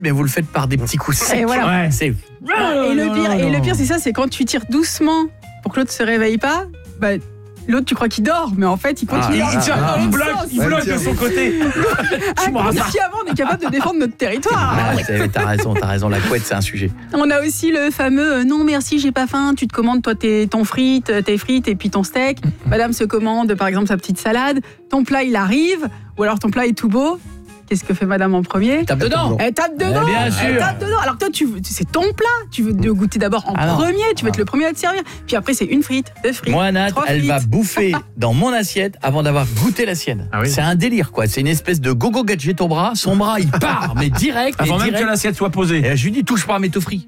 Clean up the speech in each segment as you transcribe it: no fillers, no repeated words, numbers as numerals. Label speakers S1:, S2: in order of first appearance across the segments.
S1: mais vous le faites par des petits coups secs.
S2: Et voilà.
S3: Ouais.
S1: C'est...
S2: Et le pire, c'est ça, c'est quand tu tires doucement pour que l'autre se réveille pas, bah, l'autre, tu crois qu'il dort, mais en fait, il continue.
S3: Il bloque de son côté.
S2: Si avant, on est capable de défendre notre territoire.
S1: T'as raison, la couette, c'est un sujet.
S2: On a aussi le fameux non merci, j'ai pas faim, tu te commandes toi tes frites et puis ton steak. Madame se commande par exemple sa petite salade, ton plat il arrive, ou alors ton plat est tout beau. Qu'est-ce que fait madame en premier ?
S1: Tape dedans.
S2: Elle tape dedans.
S1: Bien sûr.
S2: Elle tape dedans. Alors que toi, c'est ton plat. Tu veux le goûter d'abord en premier. Tu veux être le premier à te servir. Puis après, c'est une frite, 2 frites.
S1: Moi, Nat,
S2: 3
S1: elle
S2: frites.
S1: va bouffer dans mon assiette avant d'avoir goûté la sienne.
S3: Ah oui.
S1: C'est un délire, quoi. C'est une espèce de gogo gadget au bras. Son bras, il part, mais direct.
S3: Avant même
S1: direct.
S3: que l'assiette soit posée.
S1: Et je lui dis, touche pas à mes toffris.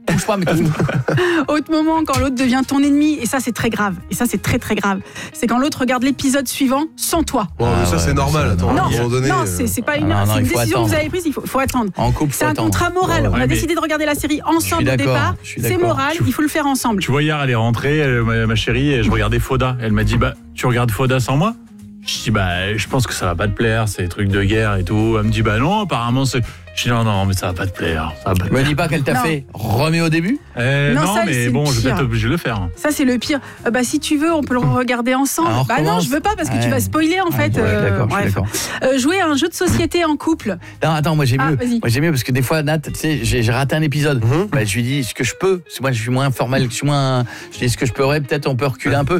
S2: Autre moment, quand l'autre devient ton ennemi. Et ça, c'est très grave. Et ça, c'est très, très grave. C'est quand l'autre regarde l'épisode suivant sans toi.
S4: Bon, mais ça, c'est normal. Attends, à un moment donné.
S2: Non, c'est pas une,
S1: non,
S2: c'est une
S1: il faut
S2: décision
S1: attendre.
S2: que vous avez prise. Il faut attendre.
S1: En couple,
S2: C'est un contrat moral. On a décidé de regarder la série ensemble au départ. C'est moral. Il faut le faire ensemble.
S3: Tu vois, hier, elle est rentrée, ma chérie, et je regardais Fauda. Elle m'a dit, tu regardes Fauda sans moi ? Je dis, je pense que ça va pas te plaire, c'est des trucs de guerre et tout. Elle me dit, non, apparemment, c'est... Je dis, non, mais ça va pas te plaire.
S1: Me dis pas qu'elle t'a fait remets au début.
S3: Non,
S2: ça,
S3: mais
S2: c'est
S3: bon, je vais
S2: pire.
S3: être obligé de le faire.
S2: Ça, c'est le pire. Si tu veux, on peut le regarder ensemble.
S1: Alors,
S2: Non, je veux pas parce que tu vas spoiler en fait.
S1: D'accord, je suis d'accord.
S2: Jouer à un jeu de société en couple.
S1: Non, attends, moi j'ai mieux.
S2: vas-y.
S1: Moi j'ai mieux parce que des fois, Nat, tu sais, j'ai raté un épisode. Je lui dis ce que je peux. Moi, je suis moins formel. Je dis ce que je pourrais. Peut-être on peut reculer un peu.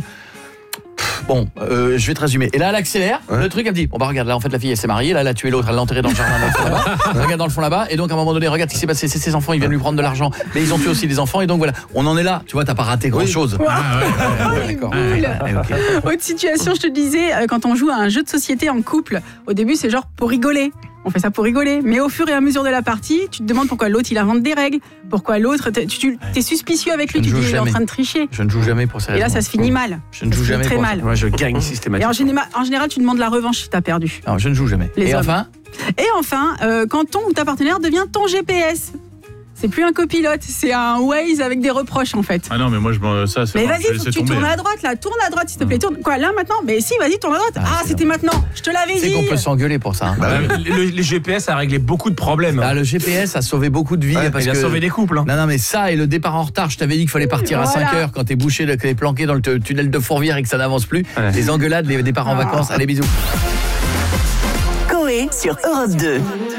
S1: Bon, je vais te résumer. Et là, elle accélère. Le truc, elle me dit regarde, là, en fait, la fille, elle s'est mariée. Là, elle a tué l'autre. Elle l'a enterré dans le jardin. Dans le fond, là-bas. Regarde dans le fond là-bas. Et donc, à un moment donné, regarde ce qui s'est passé. C'est ses enfants. Ils viennent lui prendre de l'argent. Mais ils ont tué aussi des enfants. Et donc, voilà. On en est là. Tu vois, t'as pas raté grand-chose.
S2: D'accord. Autre situation, je te disais, quand on joue à un jeu de société en couple, au début, c'est genre pour rigoler. On fait ça pour rigoler. Mais au fur et à mesure de la partie, tu te demandes pourquoi l'autre, il invente des règles. Pourquoi l'autre, t'es suspicieux avec lui. Tu te dis, il est en train de tricher.
S1: Je ne joue jamais pour ces raisons.
S2: Et là, ça se finit mal.
S1: Je ne joue jamais
S2: très
S1: pour
S2: mal.
S3: Moi, je gagne
S2: Et
S3: systématiquement.
S2: en général, tu demandes la revanche si t'as perdu.
S1: Non, je ne joue jamais.
S2: Les
S1: Et
S2: hommes.
S1: enfin,
S2: quand ton ou ta partenaire devient ton GPS. C'est plus un copilote, c'est un Waze avec des reproches en fait.
S3: Ah non, mais moi, ça, c'est
S2: Mais
S3: bon,
S2: vas-y,
S3: je vais
S2: faut que
S3: laisser
S2: tu
S3: tomber.
S2: tournes à droite là, tourne à droite s'il te plaît, tourne. Quoi, là maintenant ? Mais si, vas-y, tourne à droite. C'était maintenant, je te l'avais
S1: c'est
S2: dit.
S1: qu'on peut s'engueuler pour ça.
S5: Les GPS a réglé beaucoup de problèmes.
S1: Le GPS a sauvé beaucoup de vies. Parce
S5: il a
S1: que...
S5: sauvé des couples.
S1: Non, mais ça et le départ en retard, je t'avais dit qu'il fallait partir à 5h quand t'es bouché, que t'es planqué dans le tunnel de Fourvière et que ça n'avance plus. Les engueulades, les départs en vacances, allez bisous.
S6: Coé sur Europe 2.